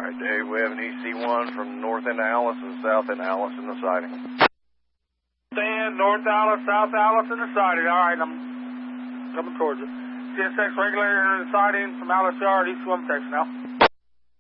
right, Dave, we have an EC1 from north into Alice and south into Alice in the siding. Stand north Alice, south Alice in the siding. All right, I'm coming towards you. CSX regulator in the siding from Alice Yard, EC1 text now.